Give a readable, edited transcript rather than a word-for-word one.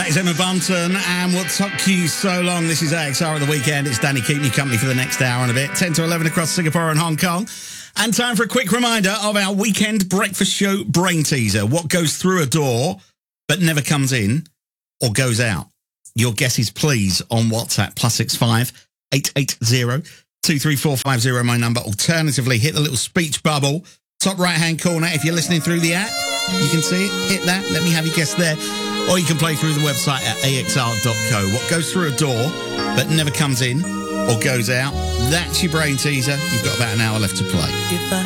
That is Emma Bunton and What Took You So Long. This is AXR at the weekend. It's Danny keeping you company for the next hour and a bit. 10 to 11 across Singapore and Hong Kong. And time for a quick reminder of our weekend breakfast show brain teaser. What goes through a door but never comes in or goes out? Your guesses, please, on WhatsApp. +65 880 23450, my number. Alternatively, hit the little speech bubble, top right-hand corner. If you're listening through the app, you can see it. Hit that. Let me have your guess there. Or you can play through the website at axr.co. What goes through a door but never comes in or goes out? That's your brain teaser. You've got about an hour left to play.